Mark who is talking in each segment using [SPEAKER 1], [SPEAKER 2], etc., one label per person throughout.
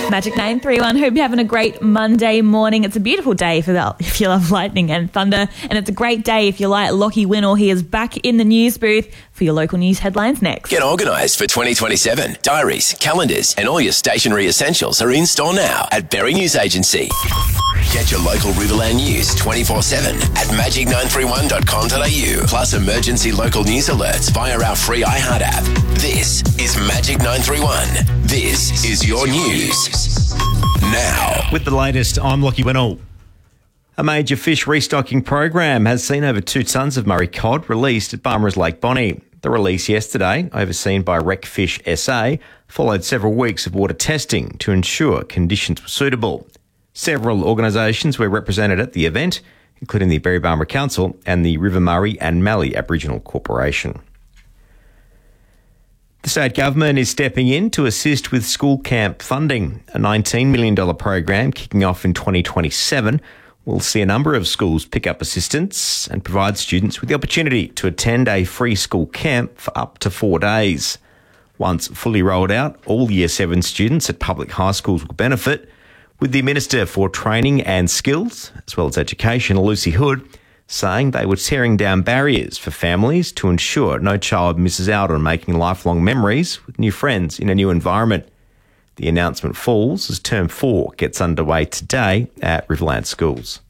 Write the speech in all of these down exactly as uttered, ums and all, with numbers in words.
[SPEAKER 1] Magic nine three one. Hope you're having a great Monday morning. It's a beautiful day for that if you love lightning and thunder, and it's a great day if you like Lockie Winnell. He is back in the news booth for your local news headlines next.
[SPEAKER 2] Get organised for twenty twenty-seven. Diaries, calendars and all your stationery essentials are in store now at Berry News Agency. Get your local Riverland news twenty-four seven at magic nine three one dot com dot a u, plus emergency local news alerts via our free iHeart app. This is Magic nine three one. This is your news. Now.
[SPEAKER 3] With the latest, I'm Lockie Winnell. A major fish restocking program has seen over two tonnes of Murray cod released at Barmera's Lake Bonnie. The release yesterday, overseen by RecFish S A, followed several weeks of water testing to ensure conditions were suitable. Several organisations were represented at the event, including the Berry Barmera Council and the River Murray and Mallee Aboriginal Corporation. The state government is stepping in to assist with school camp funding. A nineteen million dollars program kicking off in twenty twenty-seven will see a number of schools pick up assistance and provide students with the opportunity to attend a free school camp for up to four days. Once fully rolled out, all Year seven students at public high schools will benefit, with the Minister for Training and Skills, as well as Education, Lucy Hood, saying they were tearing down barriers for families to ensure no child misses out on making lifelong memories with new friends in a new environment. The announcement falls as Term four gets underway today at Riverland schools.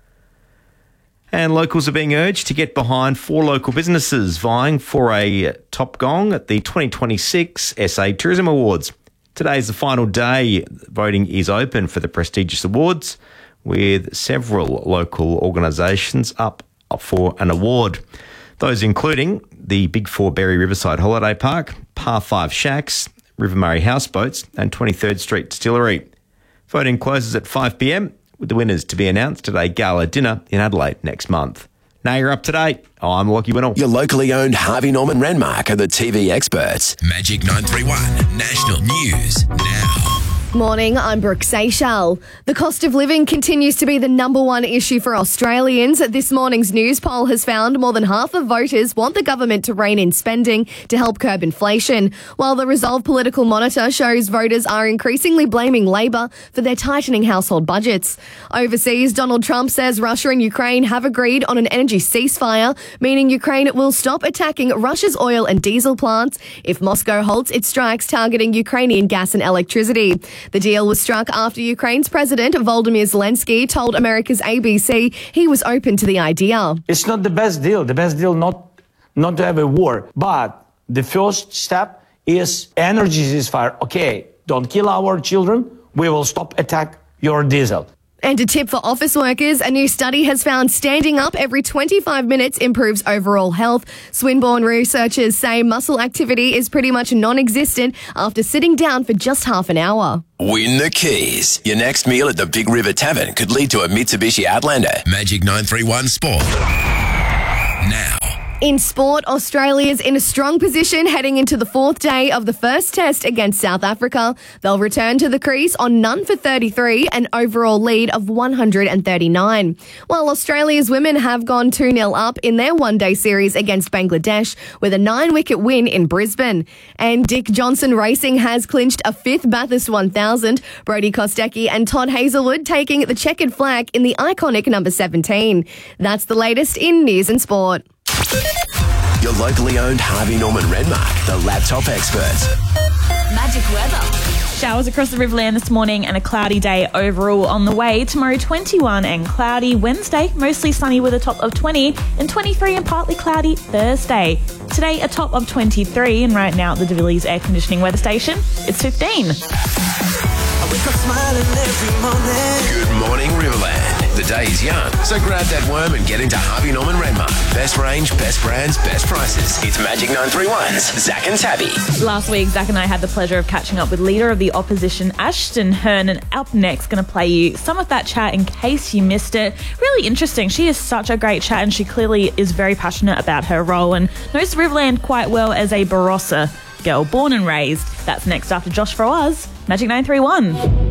[SPEAKER 3] And locals are being urged to get behind four local businesses vying for a top gong at the twenty twenty-six S A Tourism Awards. Today is the final day. Voting is open for the prestigious awards, with several local organisations up for an award. Those including the Big Four Berry Riverside Holiday Park, Par five Shacks, River Murray Houseboats and twenty-third Street Distillery. Voting closes at five p m, with the winners to be announced at a gala dinner in Adelaide next month. Now you're up to date. I'm Lockie Winnell.
[SPEAKER 2] Your locally owned Harvey Norman Renmark are the T V experts. Magic nine three one National News Now.
[SPEAKER 4] Morning, I'm Brooke Seychelles. The cost of living continues to be the number one issue for Australians. This morning's news poll has found more than half of voters want the government to rein in spending to help curb inflation, while the Resolve Political Monitor shows voters are increasingly blaming Labor for their tightening household budgets. Overseas, Donald Trump says Russia and Ukraine have agreed on an energy ceasefire, meaning Ukraine will stop attacking Russia's oil and diesel plants if Moscow halts its strikes targeting Ukrainian gas and electricity. The deal was struck after Ukraine's President Volodymyr Zelensky told America's A B C he was open to the idea.
[SPEAKER 5] It's not the best deal. The best deal not not to have a war. But the first step is energy ceasefire. Okay, don't kill our children. We will stop attack your diesel.
[SPEAKER 4] And a tip for office workers, a new study has found standing up every twenty-five minutes improves overall health. Swinburne researchers say muscle activity is pretty much non-existent after sitting down for just half an hour.
[SPEAKER 2] Win the keys. Your next meal at the Big River Tavern could lead to a Mitsubishi Outlander. Magic nine three one Sport. Now.
[SPEAKER 4] In sport, Australia's in a strong position heading into the fourth day of the first test against South Africa. They'll return to the crease on none for thirty-three, an overall lead of one hundred thirty-nine. While Australia's women have gone two nil up in their one-day series against Bangladesh with a nine-wicket win in Brisbane. And Dick Johnson Racing has clinched a fifth Bathurst one thousand, Brodie Kostecki and Todd Hazelwood taking the checkered flag in the iconic number seventeen. That's the latest in news and sport.
[SPEAKER 2] Your locally owned Harvey Norman Renmark, the laptop experts.
[SPEAKER 1] Magic weather. Showers across the Riverland this morning and a cloudy day overall on the way. Tomorrow twenty-one and cloudy. Wednesday mostly sunny with a top of twenty, and twenty-three and partly cloudy Thursday. Today a top of twenty-three, and right now at the De Villiers air conditioning weather station it's fifteen.
[SPEAKER 2] I wake up smiling every morning. Good morning, Riverland. The day is young, so grab that worm and get into Harvey Norman Renmark. Best range, best brands, best prices. It's Magic nine three one's Zach and Tabby.
[SPEAKER 1] Last week, Zach and I had the pleasure of catching up with Leader of the Opposition, Ashton Hearn, and up next, going to play you some of that chat in case you missed it. Really interesting. She is such a great chat, and she clearly is very passionate about her role and knows Riverland quite well as a Barossa girl, born and raised. That's next after Josh Frawaz, Magic nine three one.